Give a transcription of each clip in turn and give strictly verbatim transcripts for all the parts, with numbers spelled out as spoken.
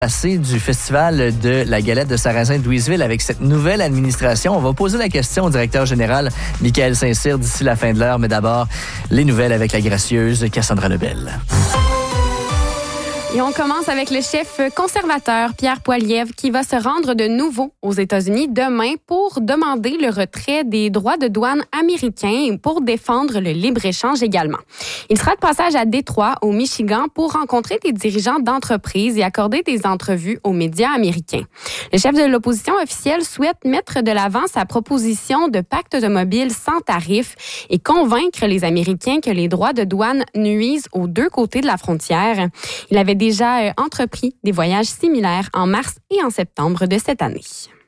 Passé du festival de la galette de Sarrazin de Louisville avec cette nouvelle administration. On va poser la question au directeur général Michael Saint-Cyr d'ici la fin de l'heure, mais d'abord, les nouvelles avec la gracieuse Cassandra Lebel. Et on commence avec le chef conservateur Pierre Poilievre qui va se rendre de nouveau aux États-Unis demain pour demander le retrait des droits de douane américains et pour défendre le libre-échange également. Il sera de passage à Détroit, au Michigan, pour rencontrer des dirigeants d'entreprises et accorder des entrevues aux médias américains. Le chef de l'opposition officielle souhaite mettre de l'avant sa proposition de pacte automobile sans tarif et convaincre les Américains que les droits de douane nuisent aux deux côtés de la frontière. Il avait déjà euh, entrepris des voyages similaires en mars et en septembre de cette année.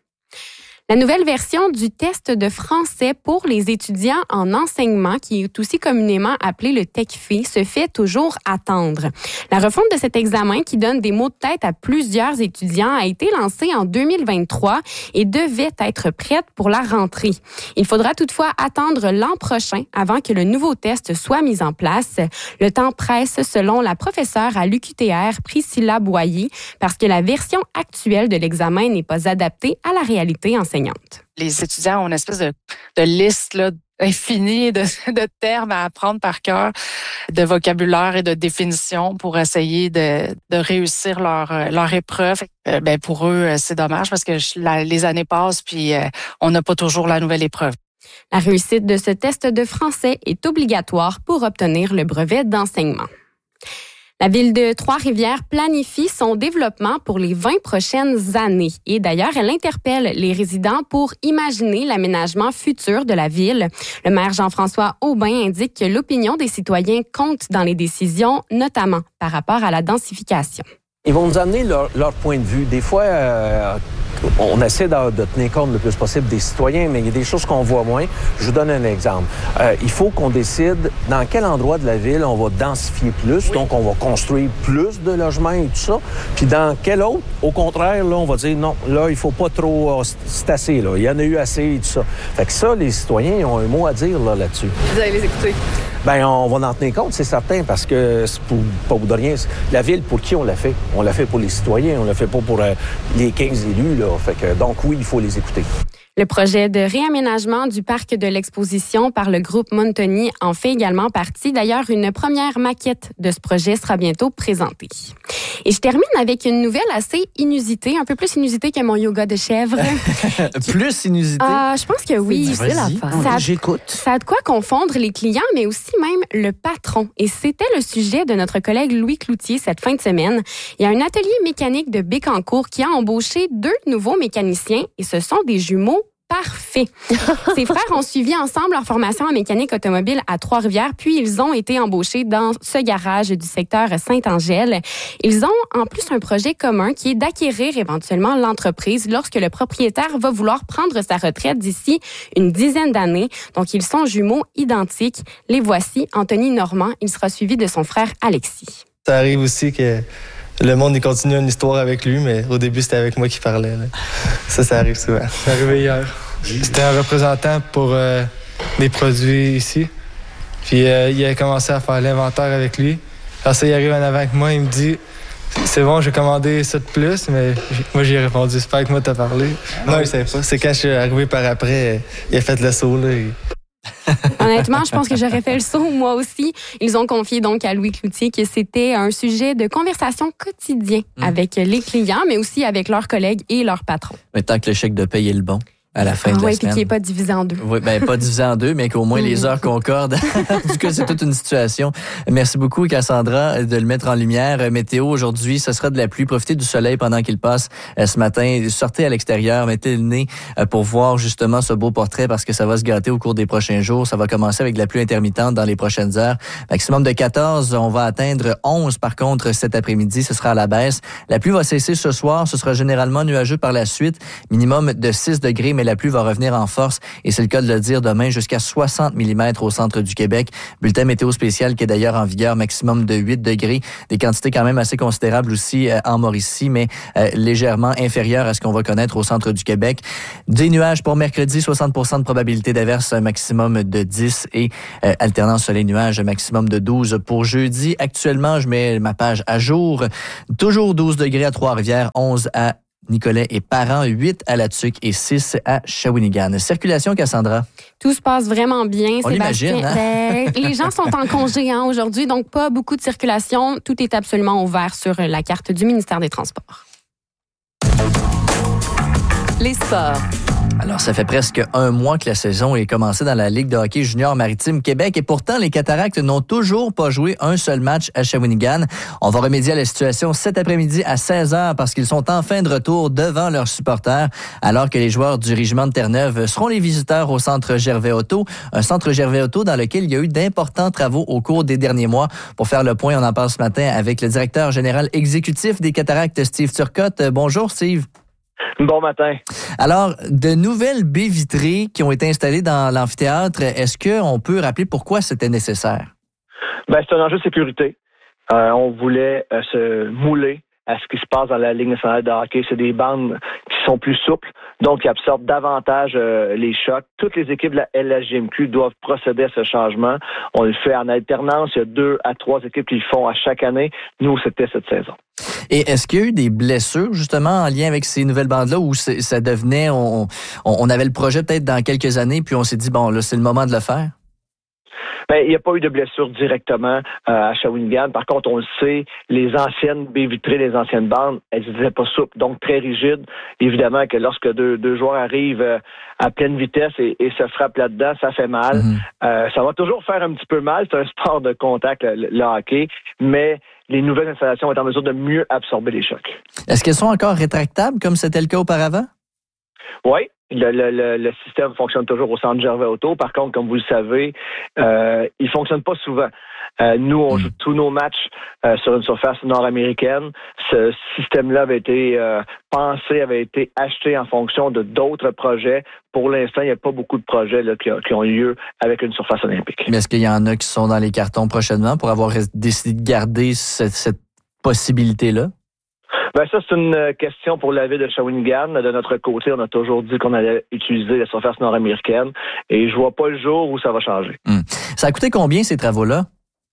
La nouvelle version du test de français pour les étudiants en enseignement, qui est aussi communément appelé le TECFE, se fait toujours attendre. La refonte de cet examen, qui donne des mots de tête à plusieurs étudiants, a été lancée en deux mille vingt-trois et devait être prête pour la rentrée. Il faudra toutefois attendre l'an prochain avant que le nouveau test soit mis en place. Le temps presse, selon la professeure à l'U Q T R, Priscilla Boyer, parce que la version actuelle de l'examen n'est pas adaptée à la réalité enseignante. Les étudiants ont une espèce de, de liste là, infinie de, de termes à apprendre par cœur, de vocabulaire et de définition pour essayer de, de réussir leur, leur épreuve. Euh, ben pour eux, c'est dommage parce que la, les années passent puis euh, on n'a pas toujours la nouvelle épreuve. La réussite de ce test de français est obligatoire pour obtenir le brevet d'enseignement. La ville de Trois-Rivières planifie son développement pour les vingt prochaines années. Et d'ailleurs, elle interpelle les résidents pour imaginer l'aménagement futur de la ville. Le maire Jean-François Aubin indique que l'opinion des citoyens compte dans les décisions, notamment par rapport à la densification. Ils vont nous amener leur, leur point de vue. Des fois, euh, on essaie de, de tenir compte le plus possible des citoyens, mais il y a des choses qu'on voit moins. Je vous donne un exemple. Euh, il faut qu'on décide dans quel endroit de la ville on va densifier plus, oui. Donc on va construire plus de logements et tout ça. Puis dans quel autre, au contraire, là, on va dire non, là, il faut pas trop, euh, c'est assez, là. Il y en a eu assez et tout ça. Fait que ça, les citoyens, ils ont un mot à dire là, là-dessus. Vous allez les écouter? Bien, on va en tenir compte, c'est certain, parce que c'est pour, pas pour de rien. La ville, pour qui on l'a fait? On l'a fait pour les citoyens, on l'a fait pas pour euh, les quinze élus, là. Fait que, donc oui, il faut les écouter. Le projet de réaménagement du parc de l'exposition par le groupe Montoni en fait également partie. D'ailleurs, une première maquette de ce projet sera bientôt présentée. Et je termine avec une nouvelle assez inusitée, un peu plus inusitée que mon yoga de chèvre. Plus inusité? Ah, je pense que oui. C'est difficile à faire. Ça a, J'écoute. Ça a de quoi confondre les clients, mais aussi même le patron. Et c'était le sujet de notre collègue Louis Cloutier cette fin de semaine. Il y a un atelier mécanique de Bécancour qui a embauché deux nouveaux mécaniciens et ce sont des jumeaux parfait. Ses frères ont suivi ensemble leur formation en mécanique automobile à Trois-Rivières, puis ils ont été embauchés dans ce garage du secteur Saint-Angèle. Ils ont en plus un projet commun qui est d'acquérir éventuellement l'entreprise lorsque le propriétaire va vouloir prendre sa retraite d'ici une dizaine d'années. Donc, ils sont jumeaux identiques. Les voici. Anthony Normand, il sera suivi de son frère Alexis. Ça arrive aussi que le monde il continue une histoire avec lui, mais au début, c'était avec moi qui parlais. Là. Ça, ça arrive souvent. C'est arrivé hier. C'était un représentant pour euh, des produits ici. Puis euh, il a commencé à faire l'inventaire avec lui. Alors ça, il arrive en avant avec moi, il me dit « C'est bon, j'ai commandé ça de plus », mais moi, j'ai répondu « J'espère que moi, t'as parlé. » Non, il savait pas. C'est quand je suis arrivé par après, il a fait le saut, là. Et... Honnêtement, je pense que j'aurais fait le saut, moi aussi. Ils ont confié donc à Louis Cloutier que c'était un sujet de conversation quotidien mmh. avec les clients, mais aussi avec leurs collègues et leurs patrons. Mais tant que le chèque de paye est le bon. À la fin ah, de la ouais, semaine. Oui, puis qui n'est pas divisé en deux. Oui, ben pas divisé en deux, mais qu'au moins les heures concordent. En tout cas, c'est toute une situation. Merci beaucoup, Cassandra, de le mettre en lumière. Météo, aujourd'hui, ce sera de la pluie. Profitez du soleil pendant qu'il passe ce matin. Sortez à l'extérieur, mettez le nez pour voir justement ce beau portrait parce que ça va se gâter au cours des prochains jours. Ça va commencer avec de la pluie intermittente dans les prochaines heures. Maximum de quatorze. On va atteindre onze, par contre, cet après-midi. Ce sera à la baisse. La pluie va cesser ce soir. Ce sera généralement nuageux par la suite. Minimum de six degrés, mais mais la pluie va revenir en force et c'est le cas de le dire demain jusqu'à soixante millimètres au centre du Québec. Bulletin météo spécial qui est d'ailleurs en vigueur, maximum de huit degrés. Des quantités quand même assez considérables aussi euh, en Mauricie, mais euh, légèrement inférieures à ce qu'on va connaître au centre du Québec. Des nuages pour mercredi, soixante pour cent de probabilité d'averse, un maximum de dix et euh, alternance soleil-nuage, un maximum de douze pour jeudi. Actuellement, je mets ma page à jour. Toujours douze degrés à Trois-Rivières, onze à Nicolet et Parent, huit à La Tuque et six à Shawinigan. Circulation, Cassandra? Tout se passe vraiment bien, On Sébastien. l'imagine, hein? Ben, les gens sont en congé hein, aujourd'hui, donc pas beaucoup de circulation. Tout est absolument ouvert sur la carte du ministère des Transports. Les sports. Alors, ça fait presque un mois que la saison est commencée dans la Ligue de hockey junior maritime Québec et pourtant, les Cataractes n'ont toujours pas joué un seul match à Shawinigan. On va remédier à la situation cet après-midi à seize heures parce qu'ils sont enfin de retour devant leurs supporters alors que les joueurs du régiment de Terre-Neuve seront les visiteurs au centre Gervais-Auto, un centre Gervais-Auto dans lequel il y a eu d'importants travaux au cours des derniers mois. Pour faire le point, on en parle ce matin avec le directeur général exécutif des Cataractes, Steve Turcotte. Bonjour, Steve. Bon matin. Alors, de nouvelles baies vitrées qui ont été installées dans l'amphithéâtre, est-ce qu'on peut rappeler pourquoi c'était nécessaire? Ben, c'est un enjeu de sécurité. Euh, on voulait euh, se mouler à ce qui se passe dans la Ligue nationale de hockey. C'est des bandes qui sont plus souples, donc qui absorbent davantage euh, les chocs. Toutes les équipes de la L H J M Q doivent procéder à ce changement. On le fait en alternance. Il y a deux à trois équipes qui le font à chaque année. Nous, c'était cette saison. Et est-ce qu'il y a eu des blessures, justement, en lien avec ces nouvelles bandes-là, où ça devenait, on, on avait le projet peut-être dans quelques années, puis on s'est dit, bon, là, c'est le moment de le faire? Ben, il n'y a pas eu de blessure directement euh, à Shawinigan. Par contre, on le sait, les anciennes baies vitrées, les anciennes bandes, elles n'étaient pas souples, donc très rigides. Évidemment que lorsque deux, deux joueurs arrivent euh, à pleine vitesse et, et se frappent là-dedans, ça fait mal. Mm-hmm. Euh, ça va toujours faire un petit peu mal. C'est un sport de contact, le, le hockey, mais les nouvelles installations vont être en mesure de mieux absorber les chocs. Est-ce qu'elles sont encore rétractables comme c'était le cas auparavant? Oui. Le, le, le, le système fonctionne toujours au centre Gervais-Auto. Par contre, comme vous le savez, euh, il fonctionne pas souvent. Euh, nous, on joue tous nos matchs euh, sur une surface nord-américaine. Ce système-là avait été euh, pensé, avait été acheté en fonction de d'autres projets. Pour l'instant, il n'y a pas beaucoup de projets là, qui, qui ont lieu avec une surface olympique. Mais est-ce qu'il y en a qui sont dans les cartons prochainement pour avoir décidé de garder cette, cette possibilité-là? Ben ça, c'est une question pour la ville de Shawinigan. De notre côté, on a toujours dit qu'on allait utiliser la surface nord-américaine et je vois pas le jour où ça va changer. Hum. Ça a coûté combien, ces travaux-là?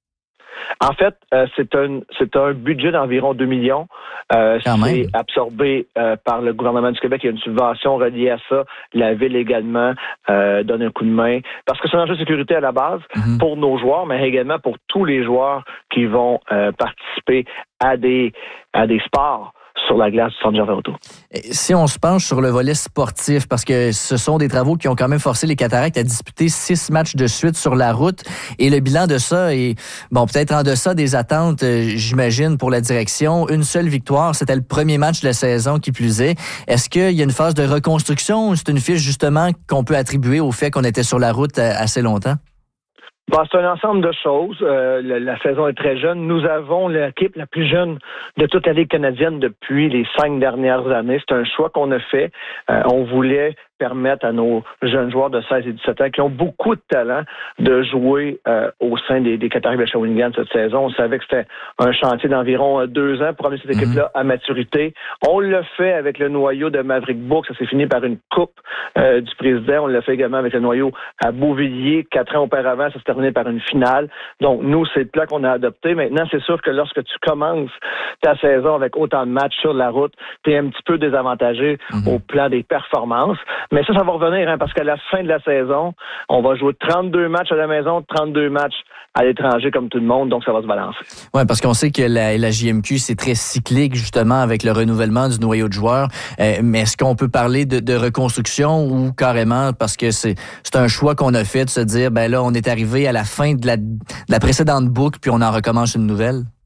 En fait, euh, c'est un c'est un budget d'environ deux millions. Euh, c'est absorbé euh, par le gouvernement du Québec. Il y a une subvention reliée à ça. La ville également euh, donne un coup de main. Parce que c'est un enjeu de sécurité à la base mm-hmm. pour nos joueurs, mais également pour tous les joueurs qui vont euh, participer à des à des sports sur la glace du centre Gervais-Auto. Si on se penche sur le volet sportif, parce que ce sont des travaux qui ont quand même forcé les Cataractes à disputer six matchs de suite sur la route, et le bilan de ça est, bon, peut-être en deçà des attentes, j'imagine, pour la direction. Une seule victoire, c'était le premier match de la saison qui plus est. Est-ce qu'il y a une phase de reconstruction ou c'est une fiche, justement, qu'on peut attribuer au fait qu'on était sur la route assez longtemps? Bon, c'est un ensemble de choses. Euh, la, la saison est très jeune. Nous avons l'équipe la plus jeune de toute la Ligue canadienne depuis les cinq dernières années. C'est un choix qu'on a fait. Euh, on voulait permettre à nos jeunes joueurs de seize et dix-sept ans qui ont beaucoup de talent de jouer euh, au sein des, des Cataractes de Shawinigan cette saison. On savait que c'était un chantier d'environ deux ans pour amener cette équipe-là à maturité. On l'a fait avec le noyau de Maverick Book. Ça s'est fini par une coupe euh, du président. On l'a fait également avec le noyau à Beauvilliers. Quatre ans auparavant, ça s'est terminé par une finale. Donc, nous, c'est le plan qu'on a adopté. Maintenant, c'est sûr que lorsque tu commences ta saison avec autant de matchs sur la route, tu es un petit peu désavantagé mm-hmm. au plan des performances. Mais ça, ça va revenir, hein, parce qu'à la fin de la saison, on va jouer trente-deux matchs à la maison, trente-deux matchs à l'étranger comme tout le monde, donc ça va se balancer. Oui, parce qu'on sait que la, la J M Q, c'est très cyclique, justement, avec le renouvellement du noyau de joueurs. Euh, mais est-ce qu'on peut parler de, de reconstruction ou carrément, parce que c'est, c'est un choix qu'on a fait de se dire, ben là, on est arrivé à la fin de la, de la précédente boucle, puis on en recommence une nouvelle?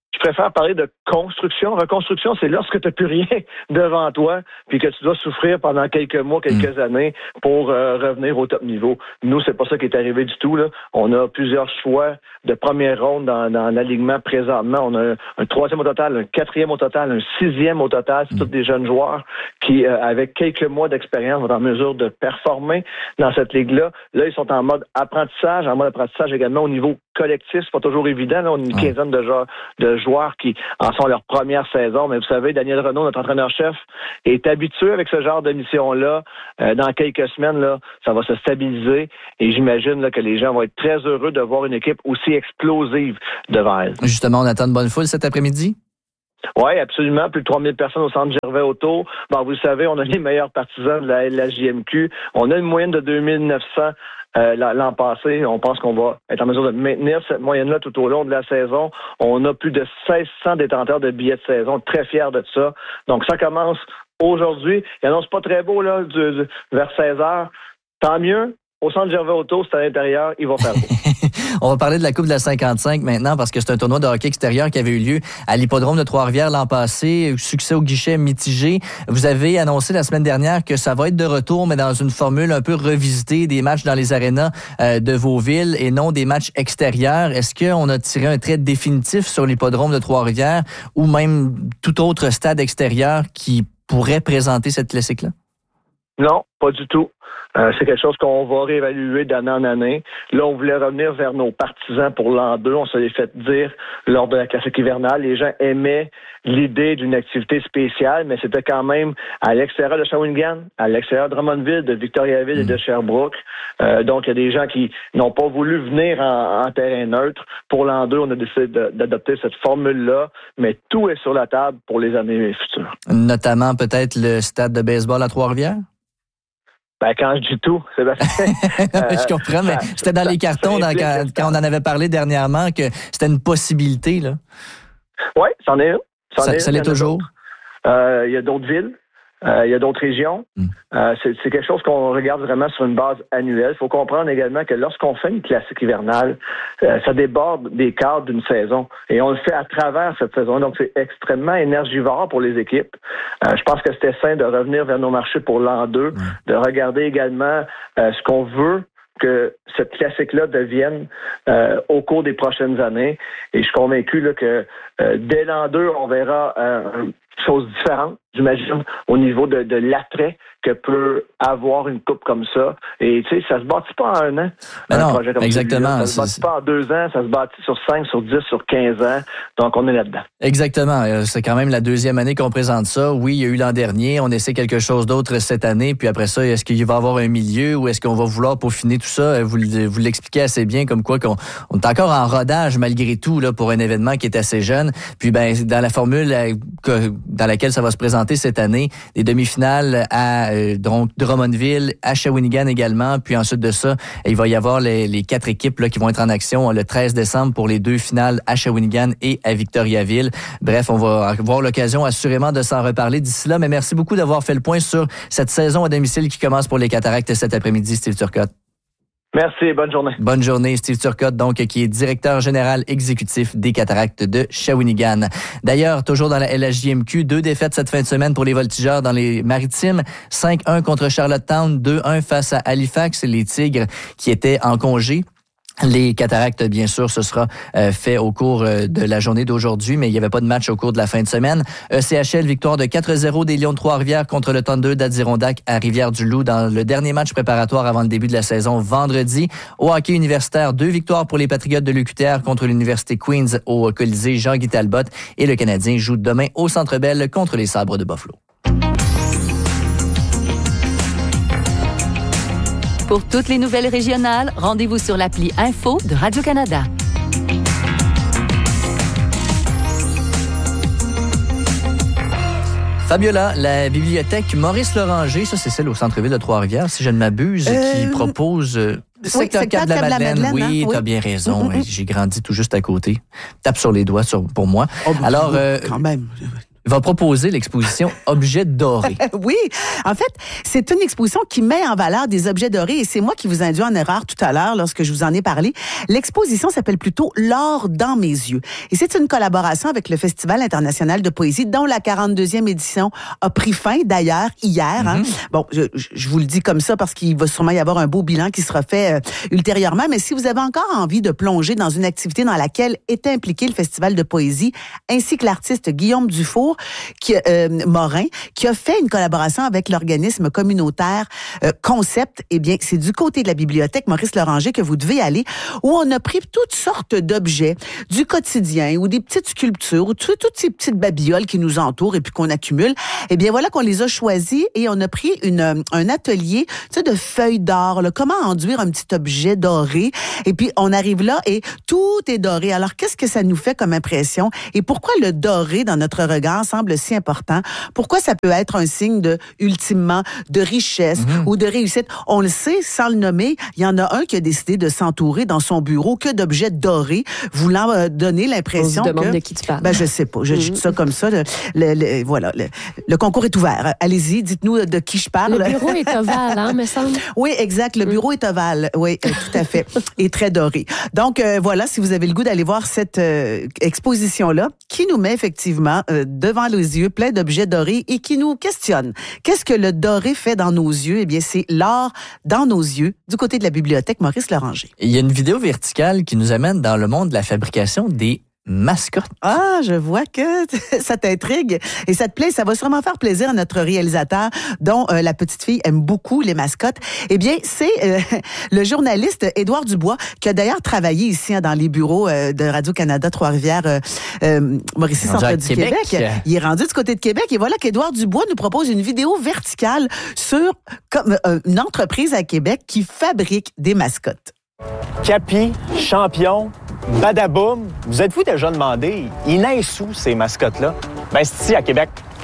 Je préfère parler de construction. Reconstruction, c'est lorsque tu n'as plus rien devant toi, puis que tu dois souffrir pendant quelques mois, quelques mmh. années pour euh, revenir au top niveau. Nous, c'est pas ça qui est arrivé du tout, là. On a plusieurs choix de première ronde dans, dans l'alignement présentement. On a un, un troisième au total, un quatrième au total, un sixième au total. C'est mmh. tous des jeunes joueurs qui, euh, avec quelques mois d'expérience, vont être en mesure de performer dans cette ligue-là. Là, ils sont en mode apprentissage, en mode apprentissage également au niveau collectif. C'est pas toujours évident, là. On a une quinzaine de joueurs, de joueurs qui en sont leur première saison. Mais vous savez, Daniel Renaud, notre entraîneur-chef, est habitué avec ce genre de mission-là. Euh, dans quelques semaines, là, ça va se stabiliser. Et j'imagine là, que les gens vont être très heureux de voir une équipe aussi explosive devant elle. Justement, on attend une bonne foule cet après-midi? Oui, absolument. Plus de trois mille personnes au centre Gervais Auto. Bon, vous le savez, on a les meilleurs partisans de la, la J M Q. On a une moyenne de deux mille neuf cents euh, l'an passé. On pense qu'on va être en mesure de maintenir cette moyenne-là tout au long de la saison. On a plus de seize cents détenteurs de billets de saison. Très fiers de ça. Donc, ça commence aujourd'hui. Il annonce pas très beau, là, du, du, vers seize heures. Tant mieux. Au centre Gervais Auto, c'est à l'intérieur, ils vont faire beau. On va parler de la Coupe de la cinquante-cinq maintenant parce que c'est un tournoi de hockey extérieur qui avait eu lieu à l'hippodrome de Trois-Rivières l'an passé. Succès au guichet mitigé. Vous avez annoncé la semaine dernière que ça va être de retour, mais dans une formule un peu revisitée, des matchs dans les arénas euh, de vos villes et non des matchs extérieurs. Est-ce qu'on a tiré un trait définitif sur l'hippodrome de Trois-Rivières ou même tout autre stade extérieur qui pourrait présenter cette classique-là? Non, pas du tout. Euh, c'est quelque chose qu'on va réévaluer d'année en année. Là, on voulait revenir vers nos partisans pour l'an deux. On se l'est fait dire lors de la classique hivernale. Les gens aimaient l'idée d'une activité spéciale, mais c'était quand même à l'extérieur de Shawinigan, à l'extérieur de Drummondville, de Victoriaville mmh. et de Sherbrooke. Euh, donc, il y a des gens qui n'ont pas voulu venir en, en terrain neutre. Pour l'an deux, on a décidé de, d'adopter cette formule-là, mais tout est sur la table pour les années futures. Notamment peut-être le stade de baseball à Trois-Rivières? Ben, quand je dis tout, c'est parce que... euh, je comprends, mais c'était dans les cartons dans, quand, quand on en avait parlé dernièrement que c'était une possibilité, là. Oui, c'en est une. Ça, ça l'est toujours? Euh, il y a d'autres villes. Euh, il y a d'autres régions. Mm. Euh, c'est, c'est quelque chose qu'on regarde vraiment sur une base annuelle. Il faut comprendre également que lorsqu'on fait une classique hivernale, euh, ça déborde des cadres d'une saison. Et on le fait à travers cette saison. Donc, c'est extrêmement énergivore pour les équipes. Euh, je pense que c'était sain de revenir vers nos marchés pour l'an deux, mm. de regarder également euh, ce qu'on veut que cette classique-là devienne euh, au cours des prochaines années. Et je suis convaincu là, que euh, dès l'an deux, on verra euh, chose différente, j'imagine, au niveau de, de l'attrait que peut avoir une coupe comme ça. Et tu sais, ça se bâtit pas en un an. Mais un non, projet comme exactement. Ça se bâtit pas en deux ans, ça se bâtit sur cinq, sur dix, sur quinze ans. Donc, on est là-dedans. Exactement. C'est quand même la deuxième année qu'on présente ça. Oui, il y a eu l'an dernier. On essaie quelque chose d'autre cette année. Puis après ça, est-ce qu'il va y avoir un milieu ou est-ce qu'on va vouloir peaufiner tout ça? Vous, vous l'expliquez assez bien, comme quoi qu'on on est encore en rodage malgré tout là pour un événement qui est assez jeune. Puis ben dans la formule dans laquelle ça va se présenter cette année, des demi-finales à euh, donc Drummondville, à Shawinigan également. Puis ensuite de ça, il va y avoir les, les quatre équipes là, qui vont être en action le treize décembre pour les deux finales à Shawinigan et à Victoriaville. Bref, on va avoir l'occasion assurément de s'en reparler d'ici là. Mais merci beaucoup d'avoir fait le point sur cette saison à domicile qui commence pour les Cataractes cet après-midi, Steve Turcotte. Merci, bonne journée. Bonne journée, Steve Turcotte, donc, qui est directeur général exécutif des Cataractes de Shawinigan. D'ailleurs, toujours dans la L H J M Q, deux défaites cette fin de semaine pour les Voltigeurs dans les Maritimes. cinq un contre Charlottetown, deux un face à Halifax, les Tigres qui étaient en congé. Les Cataractes, bien sûr, ce sera euh, fait au cours euh, de la journée d'aujourd'hui, mais il n'y avait pas de match au cours de la fin de semaine. E C H L, victoire de quatre zéro des Lions de Trois-Rivières contre le Thunder d'Adirondack à Rivière-du-Loup dans le dernier match préparatoire avant le début de la saison vendredi. Au hockey universitaire, deux victoires pour les Patriotes de l'U Q T R contre l'Université Queen's au Colisée Jean-Guy Talbot et le Canadien joue demain au Centre Bell contre les Sabres de Buffalo. Pour toutes les nouvelles régionales, rendez-vous sur l'appli Info de Radio-Canada. Fabiola, la bibliothèque Maurice Loranger, ça c'est celle au centre-ville de Trois-Rivières, si je ne m'abuse, euh... qui propose... Euh, secteur oui, quatre de la Madeleine, Madeleine, oui, hein? t'as oui. bien raison. Mm-hmm. J'ai grandi tout juste à côté. Tape sur les doigts sur, pour moi. Oh, ben, Alors, euh, quand même. va proposer l'exposition Objets dorés. Oui, en fait, c'est une exposition qui met en valeur des objets dorés et c'est moi qui vous induis en erreur tout à l'heure lorsque je vous en ai parlé. L'exposition s'appelle plutôt L'or dans mes yeux et c'est une collaboration avec le Festival international de poésie dont la quarante-deuxième édition a pris fin d'ailleurs hier. Hein. Mm-hmm. Bon, je, je vous le dis comme ça parce qu'il va sûrement y avoir un beau bilan qui sera fait euh, ultérieurement, mais si vous avez encore envie de plonger dans une activité dans laquelle est impliqué le Festival de poésie ainsi que l'artiste Guillaume Dufour, Qui, euh, Morin, qui a fait une collaboration avec l'organisme communautaire euh, Concept. Eh bien, c'est du côté de la bibliothèque Maurice Loranger que vous devez aller, où on a pris toutes sortes d'objets du quotidien ou des petites sculptures ou toutes ces petites babioles qui nous entourent et puis qu'on accumule. Eh bien, voilà qu'on les a choisis et on a pris une, un atelier, tu sais, de feuilles d'or, là, comment enduire un petit objet doré. Et puis, on arrive là et tout est doré. Alors, qu'est-ce que ça nous fait comme impression? Et pourquoi le doré dans notre regard semble si important? Pourquoi ça peut être un signe de, ultimement, de richesse mm-hmm. ou de réussite? On le sait, sans le nommer, il y en a un qui a décidé de s'entourer dans son bureau que d'objets dorés, voulant euh, donner l'impression On se demande que... de qui tu parles. Ben, je sais pas. Je dis mm-hmm. ça comme ça. Le, le, le, voilà. Le, le concours est ouvert. Allez-y, dites-nous de qui je parle. Le bureau est ovale, hein, me semble. Oui, exact. Le bureau mm. est ovale. Oui, euh, tout à fait. Et très doré. Donc, euh, voilà, si vous avez le goût d'aller voir cette euh, exposition-là, qui nous met effectivement euh, devant les yeux plein d'objets dorés et qui nous questionne. Qu'est-ce que le doré fait dans nos yeux? Eh bien, c'est l'or dans nos yeux du côté de la bibliothèque Maurice Loranger. Il y a une vidéo verticale qui nous amène dans le monde de la fabrication des mascotte. Ah, je vois que ça t'intrigue et ça te plaît. Ça va sûrement faire plaisir à notre réalisateur dont euh, la petite fille aime beaucoup les mascottes. Eh bien, c'est euh, le journaliste Édouard Dubois qui a d'ailleurs travaillé ici hein, dans les bureaux euh, de Radio-Canada Trois-Rivières, euh, euh, Mauricie, centre du Québec. Québec. Il est rendu du côté de Québec et voilà qu'Édouard Dubois nous propose une vidéo verticale sur comme, euh, une entreprise à Québec qui fabrique des mascottes. Capi, champion, badaboum, vous êtes-vous déjà demandé, ils naissent où ces mascottes-là? Ben, c'est ici, à Québec.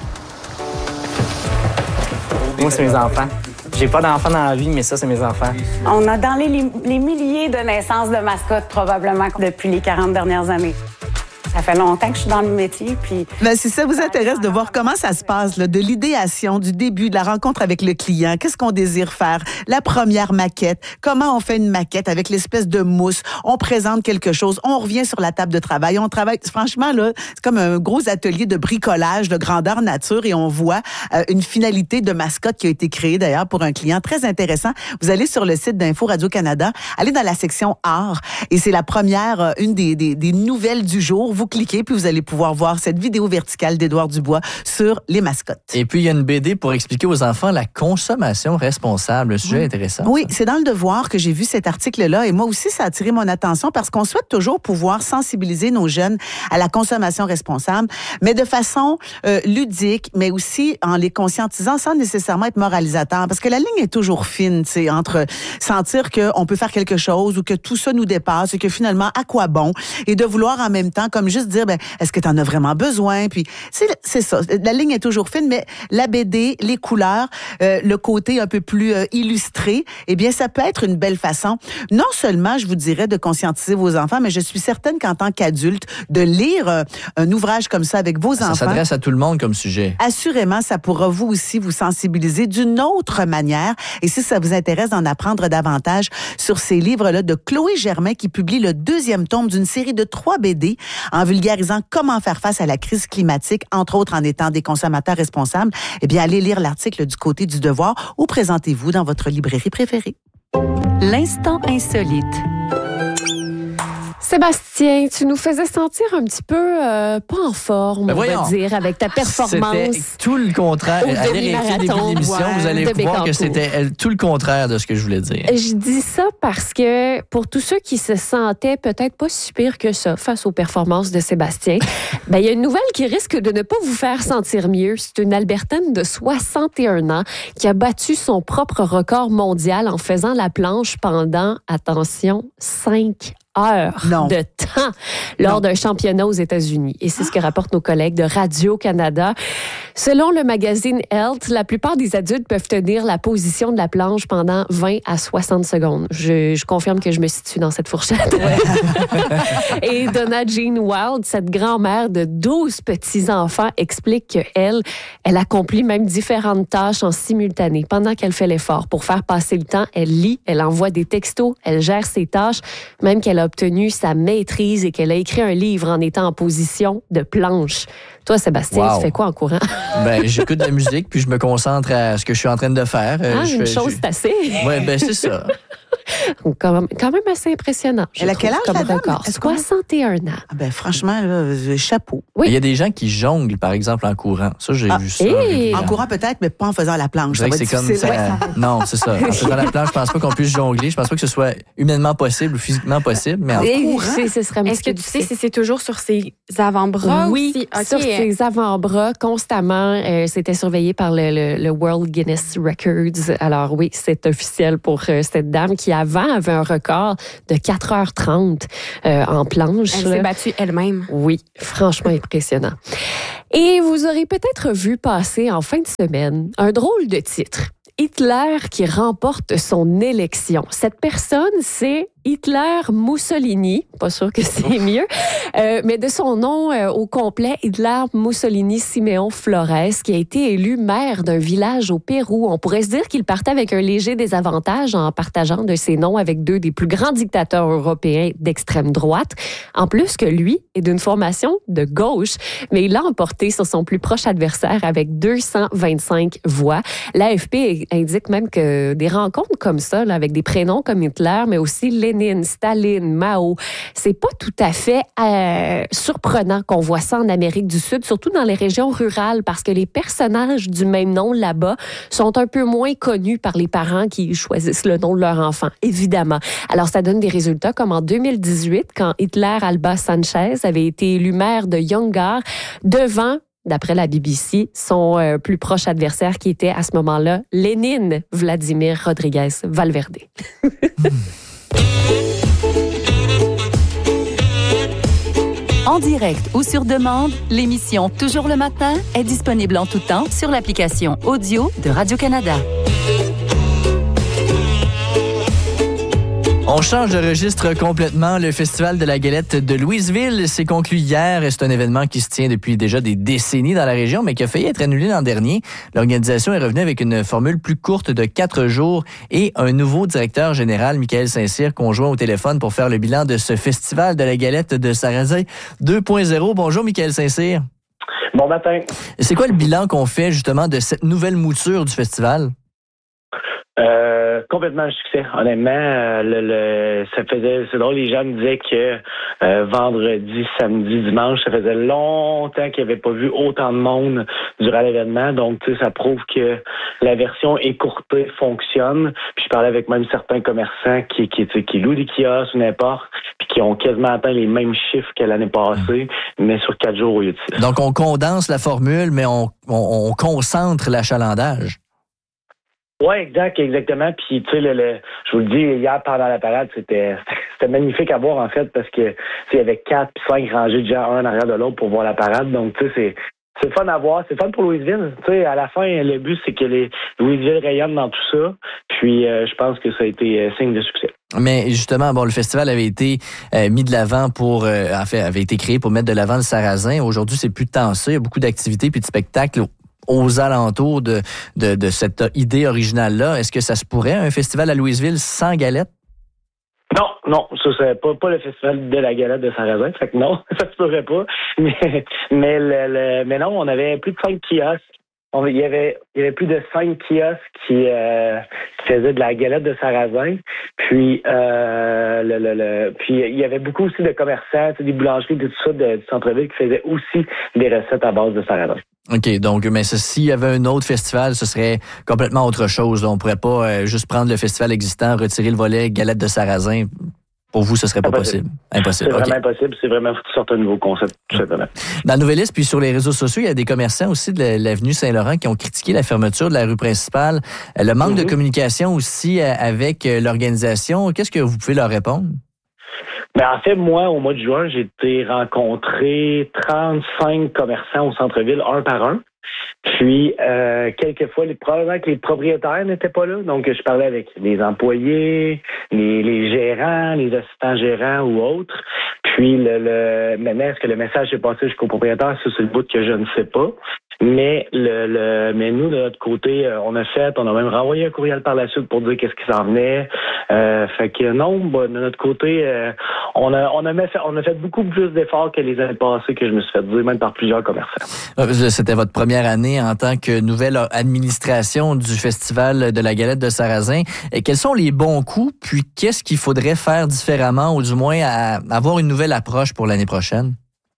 Moi, c'est mes enfants. J'ai pas d'enfants dans la vie, mais ça, c'est mes enfants. On a dans les, les milliers de naissances de mascottes, probablement, depuis les quarante dernières années. Ça fait longtemps que je suis dans le métier. Puis... Ben, si ça vous intéresse de voir comment ça se passe, là, de l'idéation, du début, de la rencontre avec le client, qu'est-ce qu'on désire faire, la première maquette, comment on fait une maquette avec l'espèce de mousse, on présente quelque chose, on revient sur la table de travail, on travaille. Franchement, là, c'est comme un gros atelier de bricolage, de grandeur nature et on voit euh, une finalité de mascotte qui a été créée d'ailleurs pour un client très intéressant. Vous allez sur le site d'Info Radio-Canada, allez dans la section art et c'est la première, euh, une des, des, des nouvelles du jour. Vous cliquez, puis vous allez pouvoir voir cette vidéo verticale d'Édouard Dubois sur les mascottes. Et puis, il y a une B D pour expliquer aux enfants la consommation responsable. Un sujet oui. intéressant. Oui, c'est dans Le Devoir que j'ai vu cet article-là et moi aussi, ça a attiré mon attention parce qu'on souhaite toujours pouvoir sensibiliser nos jeunes à la consommation responsable, mais de façon euh, ludique, mais aussi en les conscientisant sans nécessairement être moralisateur. Parce que la ligne est toujours fine, tu sais, entre sentir qu'on peut faire quelque chose ou que tout ça nous dépasse et que finalement, à quoi bon? Et de vouloir en même temps, comme juste dire, ben, est-ce que tu en as vraiment besoin? Puis, c'est, c'est ça. La ligne est toujours fine, mais la B D, les couleurs, euh, le côté un peu plus euh, illustré, eh bien, ça peut être une belle façon, non seulement, je vous dirais, de conscientiser vos enfants, mais je suis certaine qu'en tant qu'adulte, de lire euh, un ouvrage comme ça avec vos ça enfants. Ça s'adresse à tout le monde comme sujet. Assurément, ça pourra vous aussi vous sensibiliser d'une autre manière. Et si ça vous intéresse d'en apprendre davantage sur ces livres-là de Chloé Germain, qui publie le deuxième tome d'une série de trois B D en vulgarisant comment faire face à la crise climatique, entre autres en étant des consommateurs responsables, eh bien, allez lire l'article du côté du Devoir ou présentez-vous dans votre librairie préférée. L'instant insolite. Sébastien, tu nous faisais sentir un petit peu euh, pas en forme, ben on va dire, avec ta performance. C'était tout le contraire. Allez réécouter le début de l'émission, ouais, vous allez voir Bécancour. Que c'était tout le contraire de ce que je voulais dire. Je dis ça parce que pour tous ceux qui se sentaient peut-être pas si pire que ça face aux performances de Sébastien, ben il y a une nouvelle qui risque de ne pas vous faire sentir mieux. C'est une Albertaine de soixante et un ans qui a battu son propre record mondial en faisant la planche pendant, attention, cinq heures non. de ans lors d'un championnat aux États-Unis. Et c'est ce que rapportent nos collègues de Radio-Canada. Selon le magazine Health, la plupart des adultes peuvent tenir la position de la planche pendant vingt à soixante secondes. Je, je confirme que je me situe dans cette fourchette. Ouais. Et Donna Jean Wild, cette grand-mère de douze petits-enfants, explique qu'elle, elle accomplit même différentes tâches en simultané pendant qu'elle fait l'effort. Pour faire passer le temps, elle lit, elle envoie des textos, elle gère ses tâches, même qu'elle a obtenu sa maîtrise et qu'elle a écrit un livre en étant en position de planche. Toi, Sébastien, wow. Tu fais quoi en courant? Ben, j'écoute de la musique, puis je me concentre à ce que je suis en train de faire. Ah, je une fais, chose, je... c'est assez. Oui, ben c'est ça. Quand même, quand même assez impressionnant. Elle a quel âge, comme la dame? record? soixante et un ans. Ah ben, franchement, là, chapeau. Oui. Il y a des gens qui jonglent, par exemple, en courant. Ça, j'ai ah, vu ça. Et... En courant peut-être, mais pas en faisant la planche. Ça va être c'est comme difficile. ça... Ouais. Non, c'est ça. En faisant la planche, je pense pas qu'on puisse jongler. Je pense pas que ce soit humainement possible ou physiquement possible, mais en Et courant... Ce serait Est-ce que tu sais si c'est toujours sur ses avant-bras? Oui, ou si... okay. sur ses avant-bras, constamment. Euh, c'était surveillé par le, le, le World Guinness Records. Alors oui, c'est officiel pour euh, cette dame qui, avant, avait un record de quatre heures trente euh, en planche. Elle s'est battue elle-même. Oui, franchement impressionnant. Et vous aurez peut-être vu passer en fin de semaine un drôle de titre. Hitler qui remporte son élection. Cette personne, c'est Hitler Mussolini. Pas sûr que c'est mieux. Euh, mais de son nom euh, au complet, Hitler Mussolini Simeon Flores, qui a été élu maire d'un village au Pérou. On pourrait se dire qu'il partait avec un léger désavantage en partageant de ses noms avec deux des plus grands dictateurs européens d'extrême droite. En plus que lui est d'une formation de gauche, mais il l'a emporté sur son plus proche adversaire avec deux cent vingt-cinq voix. L'A F P indique même que des rencontres comme ça, là, avec des prénoms comme Hitler, mais aussi Lénine, Staline, Mao, c'est pas tout à fait euh, surprenant qu'on voit ça en Amérique du Sud, surtout dans les régions rurales, parce que les personnages du même nom là-bas sont un peu moins connus par les parents qui choisissent le nom de leur enfant, évidemment. Alors, ça donne des résultats comme en deux mille dix-huit, quand Hitler Alba Sanchez avait été élu maire de Yongar, devant, d'après la B B C, son euh, plus proche adversaire qui était à ce moment-là Lénine Vladimir Rodriguez Valverde. En direct ou sur demande, l'émission Toujours le matin est disponible en tout temps sur l'application audio de Radio-Canada. On change de registre complètement. Le Festival de la galette de Louisville s'est conclu hier. C'est un événement qui se tient depuis déjà des décennies dans la région, mais qui a failli être annulé l'an dernier. L'organisation est revenue avec une formule plus courte de quatre jours et un nouveau directeur général, Michael Saint-Cyr, qu'on joint au téléphone pour faire le bilan de ce Festival de la galette de Sarrazin deux point zéro. Bonjour, Michael Saint-Cyr. Bon matin. C'est quoi le bilan qu'on fait justement de cette nouvelle mouture du festival? Euh, complètement un succès. Honnêtement, euh, le, le, ça faisait, c'est drôle, les gens me disaient que euh, vendredi, samedi, dimanche, ça faisait longtemps qu'ils n'avaient pas vu autant de monde durant l'événement. Donc, tu sais, ça prouve que la version écourtée fonctionne. Puis je parlais avec même certains commerçants qui, qui, qui louent des kiosques ou n'importe, puis qui ont quasiment atteint les mêmes chiffres que l'année passée, mais sur quatre jours au lieu de six. Donc, on condense la formule, mais on, on, on concentre l'achalandage. Oui, exact, exactement. Puis, tu sais, le, le, je vous le dis, hier, pendant la parade, c'était c'était magnifique à voir, en fait, parce que il y avait quatre puis cinq rangées de gens, un en arrière de l'autre, pour voir la parade. Donc, tu sais, c'est c'est fun à voir. C'est fun pour Louisville. Tu sais, à la fin, le but, c'est que les Louisville rayonnent dans tout ça. Puis, euh, je pense que ça a été euh, signe de succès. Mais justement, bon, le festival avait été euh, mis de l'avant pour, euh, en fait, avait été créé pour mettre de l'avant le Sarrazin. Aujourd'hui, c'est plus tant ça. Il y a beaucoup d'activités puis de spectacles aux alentours de, de, de cette idée originale-là. Est-ce que ça se pourrait, un festival à Louisville sans galette? Non, non, ça c'est pas, pas le festival de la galette de Sarrazin, fait que non, ça se pourrait pas. Mais, mais, le, le, mais non, on avait plus de cinq kiosques. On, il, y avait, il y avait plus de cinq kiosques qui, euh, qui faisaient de la galette de Sarrazin. Puis, euh, le, le, le, puis il y avait beaucoup aussi de commerçants, des boulangeries, tout ça de, du centre-ville qui faisaient aussi des recettes à base de Sarrazin. OK, donc, mais s'il y avait un autre festival, ce serait complètement autre chose. On pourrait pas euh, juste prendre le festival existant, retirer le volet galette de Sarrazin. Pour vous, ce serait pas impossible. possible. Impossible. C'est okay. vraiment impossible. C'est vraiment faut sortir un nouveau concept, tout simplement. Dans la Nouvelliste, puis sur les réseaux sociaux, il y a des commerçants aussi de l'avenue Saint-Laurent qui ont critiqué la fermeture de la rue principale. Le manque mm-hmm. de communication aussi avec l'organisation. Qu'est-ce que vous pouvez leur répondre? Ben, en fait, moi, au mois de juin, j'ai été rencontrer trente-cinq commerçants au centre-ville, un par un. Puis, euh, quelquefois, les, probablement que les propriétaires n'étaient pas là. Donc, je parlais avec les employés, les, les gérants, les assistants gérants ou autres. Puis, le, le maintenant, est-ce que le message est passé jusqu'au propriétaire? Ça, c'est le bout que je ne sais pas. Mais le, le mais nous, de notre côté, on a fait, on a même renvoyé un courriel par la suite pour dire qu'est-ce qui s'en venait. Euh, fait que non, bah, de notre côté, euh, on a on a fait, on a fait beaucoup plus d'efforts que les années passées que je me suis fait dire, même par plusieurs commerçants. C'était votre première année en tant que nouvelle administration du Festival de la Galette de Sarrazin. Et quels sont les bons coups, puis qu'est-ce qu'il faudrait faire différemment, ou du moins à, avoir une nouvelle approche pour l'année prochaine?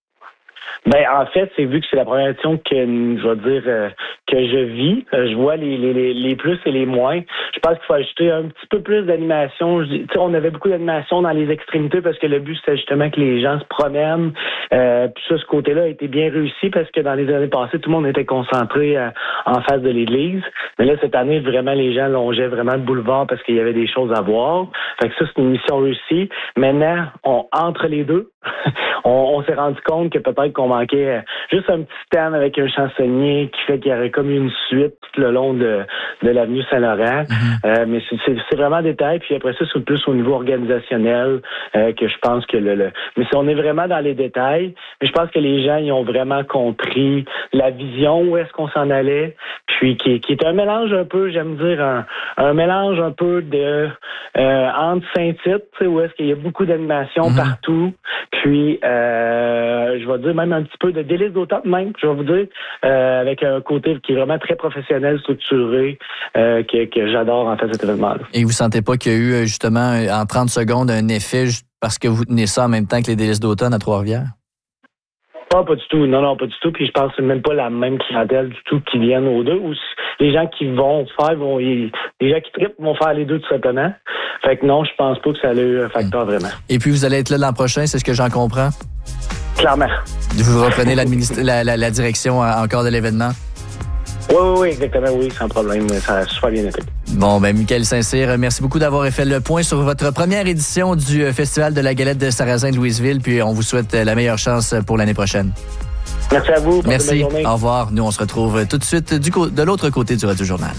Ben en fait, c'est vu que c'est la première édition que je vais dire euh, que je vis, euh, je vois les, les les plus et les moins. Je pense qu'il faut ajouter un petit peu plus d'animation. Tu sais, on avait beaucoup d'animation dans les extrémités parce que le but c'était justement que les gens se promènent. Euh, puis ça, ce côté-là a été bien réussi parce que dans les années passées, tout le monde était concentré euh, en face de l'église. Mais là, cette année, vraiment, les gens longeaient vraiment le boulevard parce qu'il y avait des choses à voir. Fait que ça, c'est une mission réussie. Maintenant, on entre les deux, on, on s'est rendu compte que peut-être qu'on manquait juste un petit stand avec un chansonnier qui fait qu'il y aurait comme une suite tout le long de, de l'avenue Saint-Laurent. Mm-hmm. Euh, mais c'est, c'est, c'est vraiment détail. Puis après ça, c'est plus au niveau organisationnel euh, que je pense que le, le... Mais si on est vraiment dans les détails, mais je pense que les gens ils ont vraiment compris la vision, où est-ce qu'on s'en allait, puis qui, qui est un mélange un peu, j'aime dire, un, un mélange un peu de euh, entre Saint-Tite, où est-ce qu'il y a beaucoup d'animation mm-hmm. partout, puis euh, je vais dire même un petit peu de délice d'automne même, je vais vous dire, euh, avec un côté qui est vraiment très professionnel, structuré, euh, que, que j'adore en fait cet événement-là. Et vous sentez pas qu'il y a eu justement en trente secondes un effet juste parce que vous tenez ça en même temps que les délices d'automne à Trois-Rivières? Pas, pas du tout. Non, non, pas du tout. Puis je pense que c'est même pas la même clientèle du tout qui viennent aux deux. Ou les gens qui vont faire, vont, les gens qui trippent vont faire les deux tout simplement. Fait que non, je pense pas que ça a eu un facteur vraiment. Et puis vous allez être là l'an prochain, c'est ce que j'en comprends? Clairement. Vous reprenez la, la, la direction encore de l'événement? Oui, oui, oui, exactement, oui, sans problème. Ça a super bien été. Bon, ben, Michael Saint-Cyr, merci beaucoup d'avoir fait le point sur votre première édition du Festival de la Galette de Sarrazin de Louisville, puis on vous souhaite la meilleure chance pour l'année prochaine. Merci à vous. Merci. Au revoir. Nous, on se retrouve tout de suite du co- de l'autre côté du Radio Journal.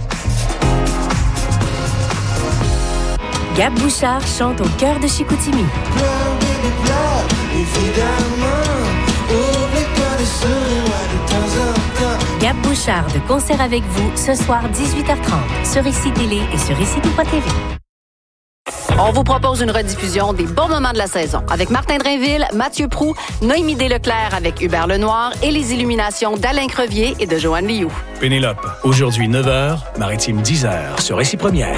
Gab Bouchard chante au cœur de Chicoutimi. Pleure, baby, pleure, évidemment. Oublie-toi de sourire de temps en temps. Gab Bouchard de concert avec vous ce soir dix-huit heures trente sur Ici Télé et sur ici tout point t v. On vous propose une rediffusion des bons moments de la saison avec Martin Drainville, Mathieu Proulx, Noémie Desleclerc avec Hubert Lenoir et les illuminations d'Alain Crevier et de Joanne Liou. Pénélope, aujourd'hui neuf heures, Maritime dix heures sur Ici Première.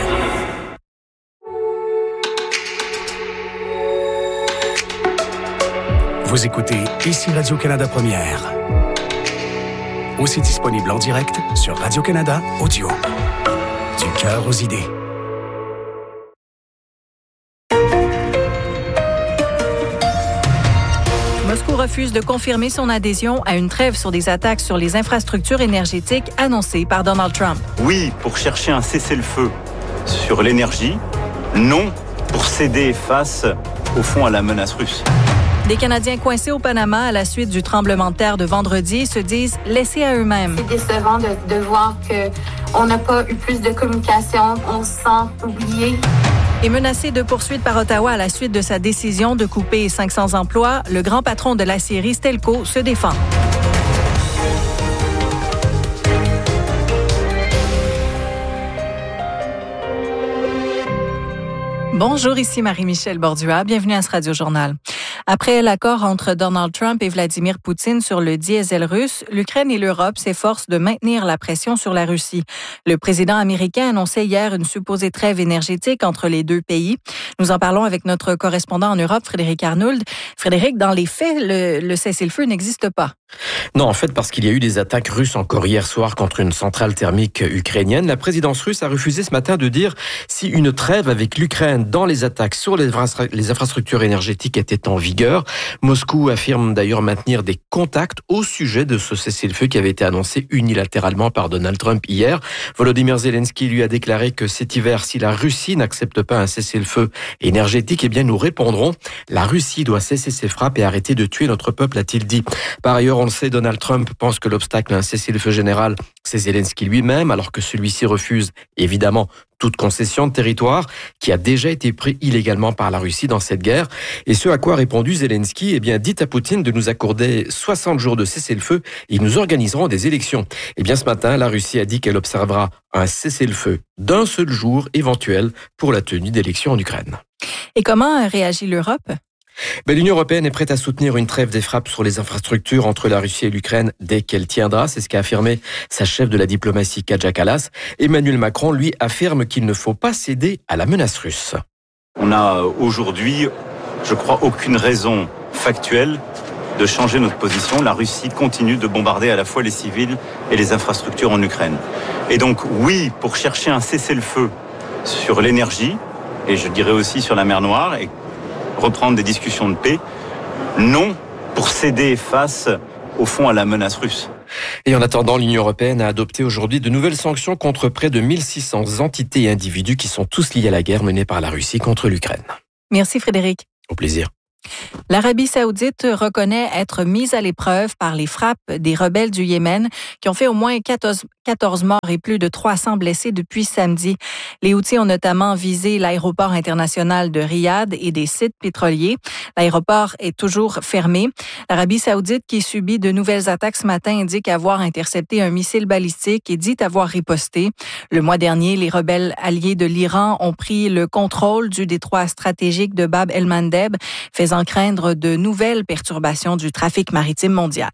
Vous écoutez Ici Radio-Canada Première. Aussi disponible en direct sur Radio-Canada Audio. Du cœur aux idées. Moscou refuse de confirmer son adhésion à une trêve sur des attaques sur les infrastructures énergétiques annoncées par Donald Trump. Oui, pour chercher un cessez-le-feu sur l'énergie. Non, pour céder face, au fond, à la menace russe. Des Canadiens coincés au Panama à la suite du tremblement de terre de vendredi se disent laissés à eux-mêmes. C'est décevant de, de voir qu'on n'a pas eu plus de communication. On se sent oublié. Et menacé de poursuites par Ottawa à la suite de sa décision de couper cinq cents emplois, le grand patron de l'aciérie Stelco se défend. Bonjour, ici Marie-Michel Bordua. Bienvenue à ce Radio Journal. Après l'accord entre Donald Trump et Vladimir Poutine sur le diesel russe, l'Ukraine et l'Europe s'efforcent de maintenir la pression sur la Russie. Le président américain annonçait hier une supposée trêve énergétique entre les deux pays. Nous en parlons avec notre correspondant en Europe, Frédéric Arnould. Frédéric, dans les faits, le, le cessez-le-feu n'existe pas. Non, en fait, parce qu'il y a eu des attaques russes encore hier soir contre une centrale thermique ukrainienne. La présidence russe a refusé ce matin de dire si une trêve avec l'Ukraine dans les attaques sur les, infra- les infrastructures énergétiques était en vigueur. Moscou affirme d'ailleurs maintenir des contacts au sujet de ce cessez-le-feu qui avait été annoncé unilatéralement par Donald Trump hier. Volodymyr Zelensky lui a déclaré que cet hiver, si la Russie n'accepte pas un cessez-le-feu énergétique, eh bien nous répondrons. La Russie doit cesser ses frappes et arrêter de tuer notre peuple, a-t-il dit. Par ailleurs, on le sait, Donald Trump pense que l'obstacle à un cessez-le-feu général, c'est Zelensky lui-même, alors que celui-ci refuse évidemment toute concession de territoire qui a déjà été pris illégalement par la Russie dans cette guerre. Et ce à quoi a répondu Zelensky, eh bien, dites à Poutine de nous accorder soixante jours de cessez-le-feu et nous organiserons des élections. Eh bien, ce matin, la Russie a dit qu'elle observera un cessez-le-feu d'un seul jour éventuel pour la tenue d'élections en Ukraine. Et comment réagit l'Europe? Ben, L'Union européenne est prête à soutenir une trêve des frappes sur les infrastructures entre la Russie et l'Ukraine dès qu'elle tiendra. C'est ce qu'a affirmé sa chef de la diplomatie, Kaja Kallas. Emmanuel Macron, lui, affirme qu'il ne faut pas céder à la menace russe. On n'a aujourd'hui, je crois, aucune raison factuelle de changer notre position. La Russie continue de bombarder à la fois les civils et les infrastructures en Ukraine. Et donc, oui, pour chercher un cessez-le-feu sur l'énergie, et je dirais aussi sur la mer Noire, et reprendre des discussions de paix, non pour céder face, au fond, à la menace russe. Et en attendant, l'Union européenne a adopté aujourd'hui de nouvelles sanctions contre près de mille six cents entités et individus qui sont tous liés à la guerre menée par la Russie contre l'Ukraine. Merci Frédéric. Au plaisir. L'Arabie saoudite reconnaît être mise à l'épreuve par les frappes des rebelles du Yémen qui ont fait au moins quatorze morts et plus de trois cents blessés depuis samedi. Les Houthis ont notamment visé l'aéroport international de Riyad et des sites pétroliers. L'aéroport est toujours fermé. L'Arabie saoudite, qui subit de nouvelles attaques ce matin, indique avoir intercepté un missile balistique et dit avoir riposté. Le mois dernier, les rebelles alliés de l'Iran ont pris le contrôle du détroit stratégique de Bab el-Mandeb, faisant craindre de nouvelles perturbations du trafic maritime mondial.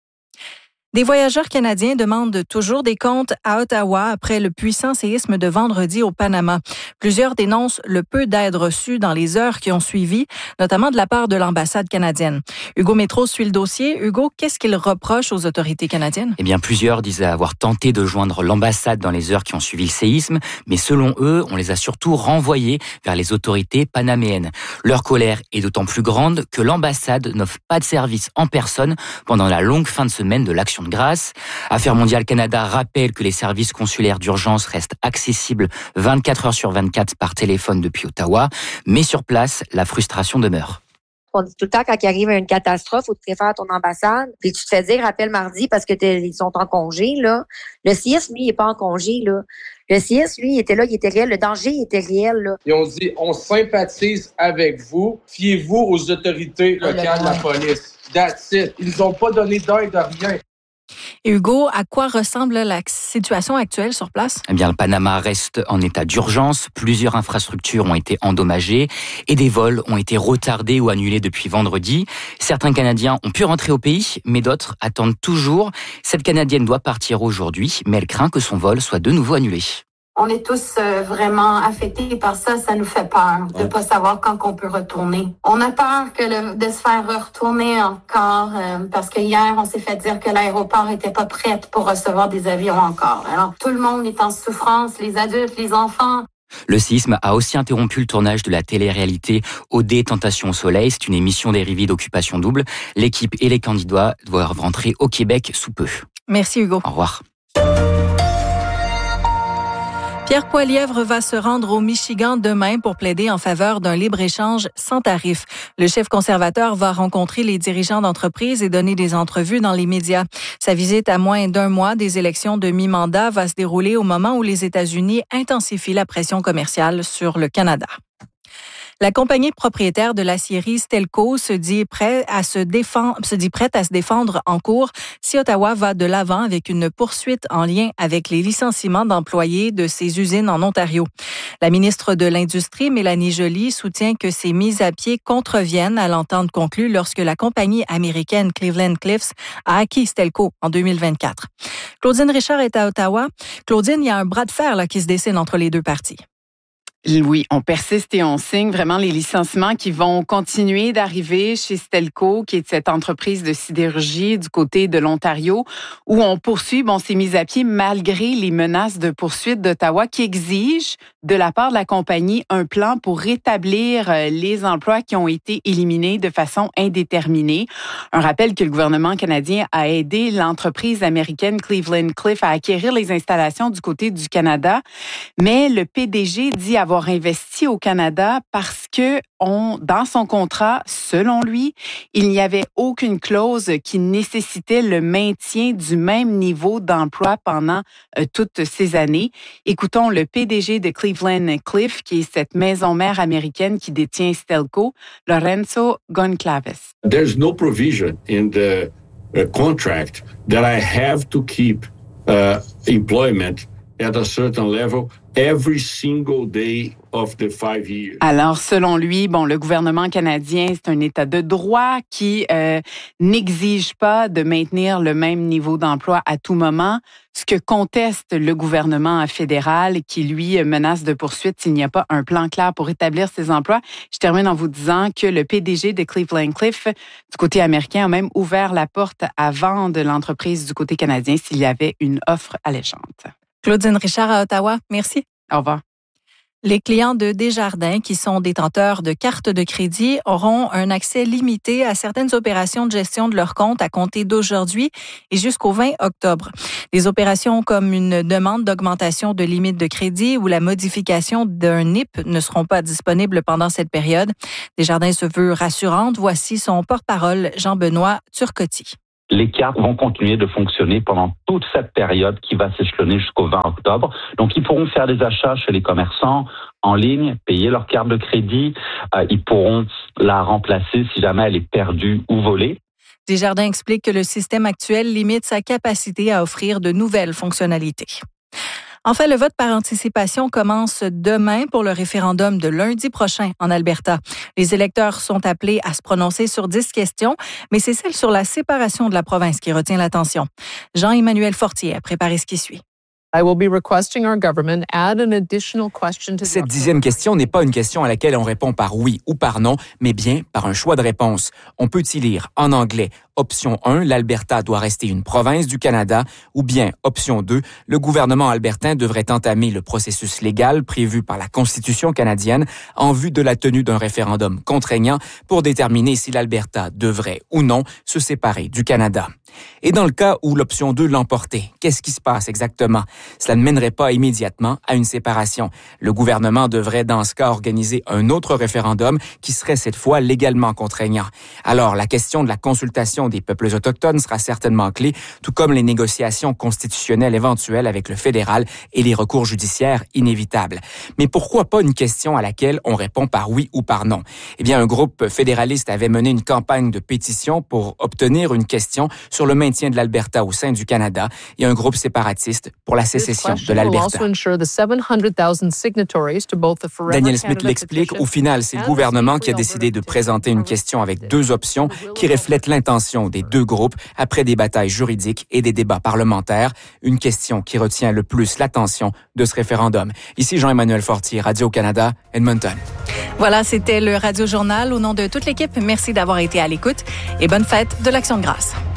Des voyageurs canadiens demandent toujours des comptes à Ottawa après le puissant séisme de vendredi au Panama. Plusieurs dénoncent le peu d'aide reçue dans les heures qui ont suivi, notamment de la part de l'ambassade canadienne. Hugo Métro suit le dossier. Hugo, qu'est-ce qu'il reproche aux autorités canadiennes? Eh bien, plusieurs disaient avoir tenté de joindre l'ambassade dans les heures qui ont suivi le séisme, mais selon eux, on les a surtout renvoyés vers les autorités panaméennes. Leur colère est d'autant plus grande que l'ambassade n'offre pas de service en personne pendant la longue fin de semaine de l'Action de grâce. Affaires mondiales Canada rappelle que les services consulaires d'urgence restent accessibles vingt-quatre heures sur vingt-quatre par téléphone depuis Ottawa, mais sur place, la frustration demeure. On dit tout le temps, quand il arrive une catastrophe, ou tu préfères à ton ambassade, puis tu te fais dire, rappelle mardi parce que ils sont en congé, là. Le C I S, lui, il n'est pas en congé, là. Le C I S, lui, il était là, il était réel. Le danger, il était réel, là. Ils ont dit, on sympathise avec vous. Fiez-vous aux autorités locales de la police. That's it. Ils n'ont pas donné d'aide à rien. Hugo, à quoi ressemble la situation actuelle sur place? Eh bien, le Panama reste en état d'urgence. Plusieurs infrastructures ont été endommagées et des vols ont été retardés ou annulés depuis vendredi. Certains Canadiens ont pu rentrer au pays, mais d'autres attendent toujours. Cette Canadienne doit partir aujourd'hui, mais elle craint que son vol soit de nouveau annulé. On est tous euh, vraiment affectés par ça. Ça nous fait peur de pas savoir quand on peut retourner. On a peur que le, de se faire retourner encore euh, parce que hier, on s'est fait dire que l'aéroport était pas prêt pour recevoir des avions encore. Alors, tout le monde est en souffrance, les adultes, les enfants. Le séisme a aussi interrompu le tournage de la télé-réalité O D Tentation au Soleil. C'est une émission dérivée d'Occupation Double. L'équipe et les candidats doivent rentrer au Québec sous peu. Merci Hugo. Au revoir. Pierre Poilievre va se rendre au Michigan demain pour plaider en faveur d'un libre-échange sans tarif. Le chef conservateur va rencontrer les dirigeants d'entreprises et donner des entrevues dans les médias. Sa visite à moins d'un mois des élections de mi-mandat va se dérouler au moment où les États-Unis intensifient la pression commerciale sur le Canada. La compagnie propriétaire de l'acierie Stelco se dit prête à se défendre, se dit prête à se défendre en cours si Ottawa va de l'avant avec une poursuite en lien avec les licenciements d'employés de ses usines en Ontario. La ministre de l'Industrie, Mélanie Joly, soutient que ces mises à pied contreviennent à l'entente conclue lorsque la compagnie américaine Cleveland-Cliffs a acquis Stelco en deux mille vingt-quatre. Claudine Richard est à Ottawa. Claudine, il y a un bras de fer là, qui se dessine entre les deux parties. Oui, on persiste et on signe vraiment les licenciements qui vont continuer d'arriver chez Stelco, qui est cette entreprise de sidérurgie du côté de l'Ontario, où on poursuit, bon, s'est mis à pied malgré les menaces de poursuite d'Ottawa qui exigent de la part de la compagnie un plan pour rétablir les emplois qui ont été éliminés de façon indéterminée. Un rappel que le gouvernement canadien a aidé l'entreprise américaine Cleveland-Cliffs à acquérir les installations du côté du Canada, mais le P D G dit avoir investi au Canada parce que on, dans son contrat, selon lui, il n'y avait aucune clause qui nécessitait le maintien du même niveau d'emploi pendant euh, toutes ces années. Écoutons le P D G de Cleveland-Cliffs, qui est cette maison mère américaine qui détient Stelco, Lorenzo Goncalves. There's no provision in the uh, contract that I have to keep uh, employment at a certain level every single day of the five years. Alors, selon lui, bon, le gouvernement canadien, c'est un État de droit qui euh, n'exige pas de maintenir le même niveau d'emploi à tout moment, ce que conteste le gouvernement fédéral qui, lui, menace de poursuite s'il n'y a pas un plan clair pour établir ces emplois. Je termine en vous disant que le P D G de Cleveland-Cliffs, du côté américain, a même ouvert la porte à vendre l'entreprise du côté canadien s'il y avait une offre alléchante. Claudine Richard à Ottawa, merci. Au revoir. Les clients de Desjardins qui sont détenteurs de cartes de crédit auront un accès limité à certaines opérations de gestion de leur compte à compter d'aujourd'hui et jusqu'au vingt octobre. Les opérations comme une demande d'augmentation de limite de crédit ou la modification d'un N I P ne seront pas disponibles pendant cette période. Desjardins se veut rassurante. Voici son porte-parole, Jean-Benoît Turcotte. Les cartes vont continuer de fonctionner pendant toute cette période qui va s'échelonner jusqu'au vingt octobre. Donc, ils pourront faire des achats chez les commerçants en ligne, payer leur carte de crédit. Euh, ils pourront la remplacer si jamais elle est perdue ou volée. Desjardins explique que le système actuel limite sa capacité à offrir de nouvelles fonctionnalités. Enfin, le vote par anticipation commence demain pour le référendum de lundi prochain en Alberta. Les électeurs sont appelés à se prononcer sur dix questions, mais c'est celle sur la séparation de la province qui retient l'attention. Jean-Emmanuel Fortier a préparé ce qui suit. Cette dixième question n'est pas une question à laquelle on répond par oui ou par non, mais bien par un choix de réponse. On peut y lire en anglais option un, l'Alberta doit rester une province du Canada, ou bien option deux, le gouvernement albertain devrait entamer le processus légal prévu par la Constitution canadienne en vue de la tenue d'un référendum contraignant pour déterminer si l'Alberta devrait ou non se séparer du Canada. Et dans le cas où l'option deux l'emportait, qu'est-ce qui se passe exactement? Cela ne mènerait pas immédiatement à une séparation. Le gouvernement devrait dans ce cas organiser un autre référendum qui serait cette fois légalement contraignant. Alors, la question de la consultation des peuples autochtones sera certainement clé, tout comme les négociations constitutionnelles éventuelles avec le fédéral et les recours judiciaires inévitables. Mais pourquoi pas une question à laquelle on répond par oui ou par non? Eh bien, un groupe fédéraliste avait mené une campagne de pétition pour obtenir une question sur le maintien de l'Alberta au sein du Canada et un groupe séparatiste pour la sécession de l'Alberta. Daniel Smith l'explique, au final, c'est le gouvernement qui a décidé de présenter une question avec deux options qui reflètent l'intention des deux groupes après des batailles juridiques et des débats parlementaires. Une question qui retient le plus l'attention de ce référendum. Ici Jean-Emmanuel Fortier, Radio-Canada, Edmonton. Voilà, c'était le Radio Journal. Au nom de toute l'équipe, merci d'avoir été à l'écoute et bonne fête de l'Action de grâce.